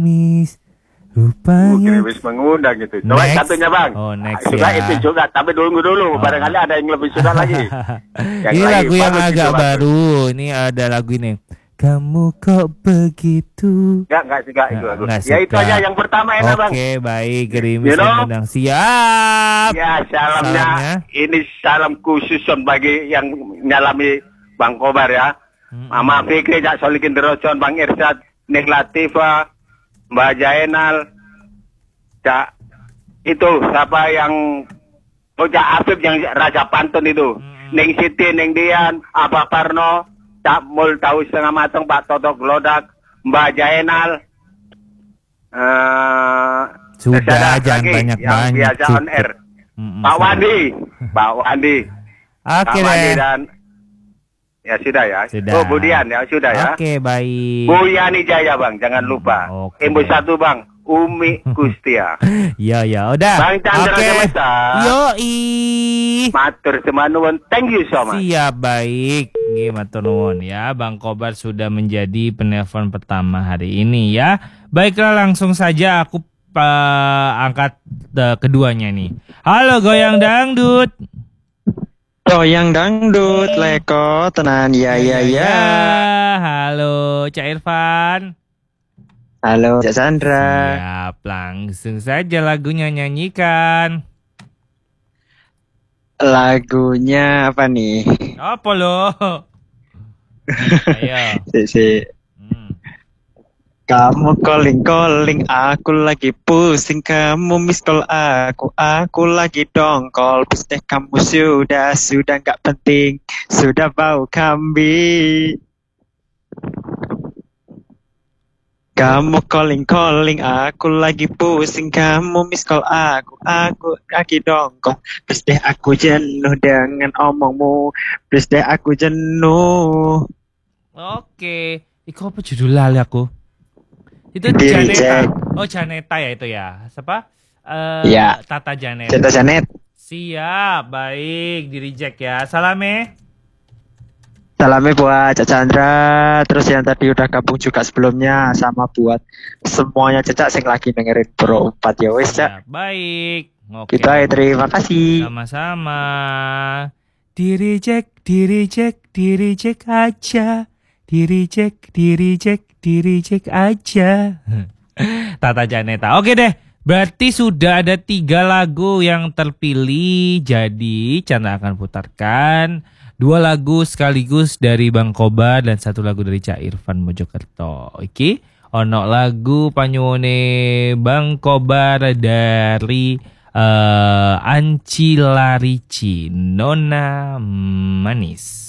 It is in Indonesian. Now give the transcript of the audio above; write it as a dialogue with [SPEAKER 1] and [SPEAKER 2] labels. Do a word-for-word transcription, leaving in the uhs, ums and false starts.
[SPEAKER 1] gerimis.
[SPEAKER 2] Uh,
[SPEAKER 1] Rupanya
[SPEAKER 2] gerimis mengundang gitu. Coba
[SPEAKER 1] Next.
[SPEAKER 2] satunya bang.
[SPEAKER 1] Oh, next
[SPEAKER 2] Suka
[SPEAKER 1] ya.
[SPEAKER 2] itu juga, tapi dulu dulu.
[SPEAKER 1] Oh.
[SPEAKER 2] Barangkali ada yang lebih suka lagi. Yang
[SPEAKER 1] Ini
[SPEAKER 2] lagi
[SPEAKER 1] lagu yang
[SPEAKER 2] bagus
[SPEAKER 1] agak
[SPEAKER 2] itu, bagus.
[SPEAKER 1] baru. Ini ada lagu ini. Kamu kok begitu?
[SPEAKER 2] Enggak, enggak suka itu
[SPEAKER 1] Nggak-
[SPEAKER 2] lagu.
[SPEAKER 1] nggak
[SPEAKER 2] Ya itu
[SPEAKER 1] suka.
[SPEAKER 2] aja yang pertama enak bang.
[SPEAKER 1] Oke, baik. Gerimis
[SPEAKER 2] You know?
[SPEAKER 1] mengundang. Siap.
[SPEAKER 2] Ya salamnya,
[SPEAKER 1] Salamnya.
[SPEAKER 2] ini salam khusus bagi yang nyalami Bang Kobar ya.
[SPEAKER 1] Mm-mm.
[SPEAKER 2] Mama Fikri, Cak Solikin Derocon, Bang Irsyad, Nik Latifah, Mbak Jainal, Cak itu siapa yang oh Cak Afif yang Raja Pantun itu,
[SPEAKER 1] Mm-mm.
[SPEAKER 2] Neng Siti, Neng Dian, Abah Parno, Cak Mul tahu setengah matang, Pak Toto Glodak, Mbak Jainal. Eh,
[SPEAKER 1] Sudah,
[SPEAKER 2] ada
[SPEAKER 1] jangan
[SPEAKER 2] lagi
[SPEAKER 1] banyak
[SPEAKER 2] yang
[SPEAKER 1] banyak.
[SPEAKER 2] biasa on
[SPEAKER 1] cukup.
[SPEAKER 2] air.
[SPEAKER 1] Mm-mm,
[SPEAKER 2] Pak
[SPEAKER 1] sudah.
[SPEAKER 2] Wandi, Pak Wandi,
[SPEAKER 1] Oke
[SPEAKER 2] Pak Wandi
[SPEAKER 1] deh.
[SPEAKER 2] dan ya sudah ya.
[SPEAKER 1] Sudah.
[SPEAKER 2] Oh Budian ya sudah ya.
[SPEAKER 1] Oke, baik.
[SPEAKER 2] Bu Yani Jaya bang, jangan lupa.
[SPEAKER 1] Oke.
[SPEAKER 2] Ibu satu bang, Umi Kustia.
[SPEAKER 1] Ya ya, udah.
[SPEAKER 2] Bang Chandra
[SPEAKER 1] Oke.
[SPEAKER 2] Dewasa.
[SPEAKER 1] Yoi.
[SPEAKER 2] Matur semanuwun, thank you so much.
[SPEAKER 1] Siap, baik. Nggih, matur nuwun ya. Bang Kobar sudah menjadi penelpon pertama hari ini ya. Baiklah, langsung saja aku uh, angkat uh, keduanya nih. Halo Goyang Dangdut.
[SPEAKER 3] Goyang dangdut, leko, tenan, ya ya ya.
[SPEAKER 1] Halo Cak Irfan.
[SPEAKER 3] Halo, Cak Sandra.
[SPEAKER 1] Siap, langsung saja lagunya nyanyikan.
[SPEAKER 3] Lagunya apa nih?
[SPEAKER 1] Apa lo? Ayo.
[SPEAKER 3] Si, si.
[SPEAKER 1] Hmm.
[SPEAKER 3] Kamu calling calling, aku lagi pusing. Kamu miss call aku, aku lagi dongkol. Pasti kamu sudah sudah nggak penting, sudah bau kambing. Kamu calling calling, aku lagi pusing. Kamu miss call aku, aku lagi dongkol. Please deh aku jenuh dengan omongmu. Please deh aku jenuh.
[SPEAKER 1] Oke, Iko apa judul lali aku? Itu
[SPEAKER 3] Di
[SPEAKER 1] Janeta.
[SPEAKER 3] reject.
[SPEAKER 1] Oh, Janeta ya itu ya. Siapa? Eh,
[SPEAKER 3] Iya.
[SPEAKER 1] Tata Janeta.
[SPEAKER 3] Cerita Janet.
[SPEAKER 1] Siap, baik, di reject ya. Salame.
[SPEAKER 3] Salamnya buat Cak Chandra, terus yang tadi udah gabung juga sebelumnya, sama buat semuanya Cak sing lagi dengerin Bro empat ya wes Cak.
[SPEAKER 1] Siap, baik. Oke.
[SPEAKER 3] Gitu aja, terima kasih.
[SPEAKER 1] Sama-sama. Di reject, di reject, di reject aja. Di reject, di reject, di reject aja. Tata Janeta. Oke deh. Berarti sudah ada tiga lagu yang terpilih. Jadi Chandra akan putarkan dua lagu sekaligus dari Bang Kobar dan satu lagu dari Cak Irfan Mojokerto. Oke. Ono lagu panyuwune Bang Kobar dari uh, Anci Larici, Nona Manis.